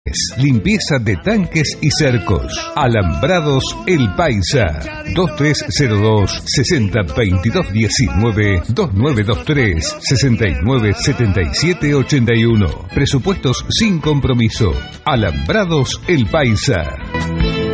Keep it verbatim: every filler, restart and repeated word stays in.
Limpieza de tanques y cercos. Alambrados El Paisa. dos tres cero dos, sesenta, veintidós diecinueve, dos nueve dos tres, sesenta y nueve setenta y siete ochenta y uno. Presupuestos sin compromiso. Alambrados El Paisa.